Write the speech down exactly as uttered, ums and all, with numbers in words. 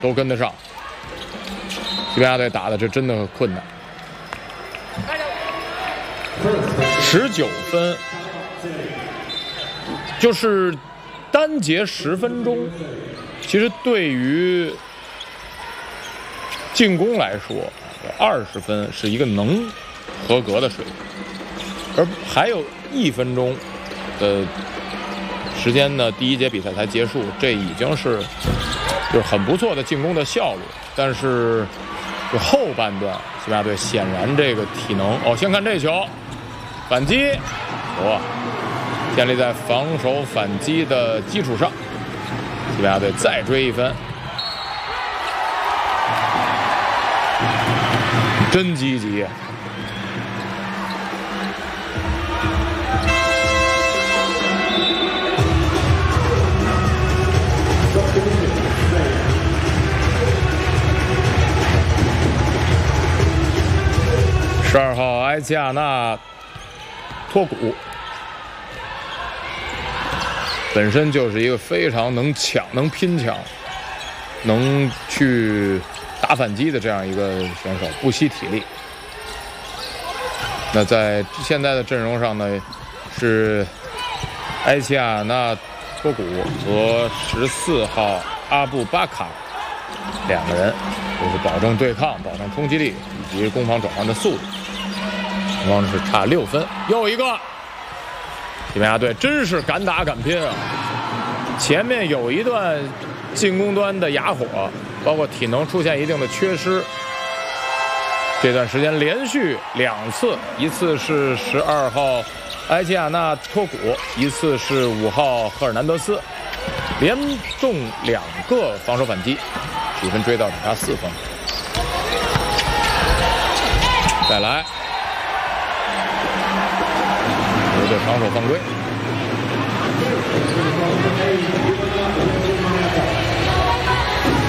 都跟得上。西班牙队打的这真的很困难。十九分，就是单节十分钟，其实对于进攻来说，二十分是一个能合格的水平，而还有一分钟的时间呢，第一节比赛才结束，这已经是就是很不错的进攻的效率。但是就后半段，西班牙队显然这个体能哦，先看这球，反击，哇，建立在防守反击的基础上，西班牙队再追一分，真积极。十二号埃齐亚纳托古本身就是一个非常能抢、能拼抢、能去打反击的这样一个选手，不惜体力。那在现在的阵容上呢，是埃齐亚纳托古和十四号阿布巴卡两个人，就是保证对抗、保证冲击力以及攻防转换的速度。光是差六分，又一个，西班牙队真是敢打敢拼啊！前面有一段进攻端的哑火，包括体能出现一定的缺失，这段时间连续两次，一次是十二号埃齐亚纳托古，一次是五号赫尔南德斯，连中两个防守反击，比分追到只差四分。再来。对防守犯规，